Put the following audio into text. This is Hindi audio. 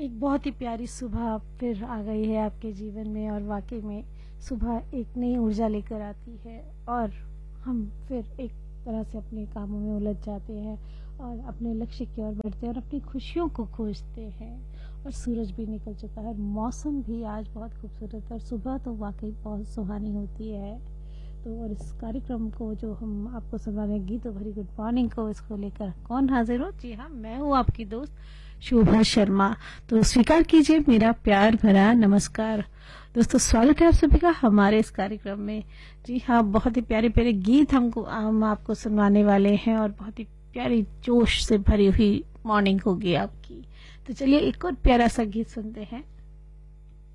एक बहुत ही प्यारी सुबह फिर आ गई है आपके जीवन में और वाकई में सुबह एक नई ऊर्जा लेकर आती है और हम फिर एक तरह से अपने कामों में उलझ जाते हैं और अपने लक्ष्य की ओर बढ़ते हैं और अपनी खुशियों को खोजते हैं। और सूरज भी निकल चुका है और मौसम भी आज बहुत खूबसूरत है और सुबह तो वाकई बहुत सुहानी होती है। तो और इस कार्यक्रम को जो हम आपको सुना रहे हैं गीतों भरी गुड मॉर्निंग को, इसको लेकर कौन हाजिर हो? जी हाँ, मैं हूँ आपकी दोस्त शोभा शर्मा। तो स्वीकार कीजिए मेरा प्यार भरा नमस्कार। दोस्तों, स्वागत है आप सभी का हमारे इस कार्यक्रम में। जी हाँ, बहुत ही प्यारे प्यारे गीत हम आपको सुनवाने वाले हैं और बहुत ही प्यारी जोश से भरी हुई मॉर्निंग होगी आपकी। तो चलिए एक और प्यारा सा गीत सुनते हैं।